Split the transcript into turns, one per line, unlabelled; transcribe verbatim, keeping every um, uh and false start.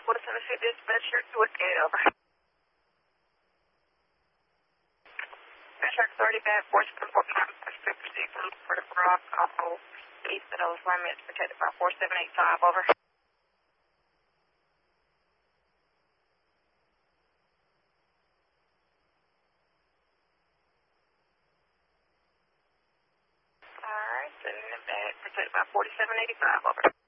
What's in the city dispatcher to a gate over? Dispatcher authority bad force for four five six proceed from Port of Rock, also east of those limits protected by four seven eight five over. Alright, sending it back protected by forty seven eighty five over.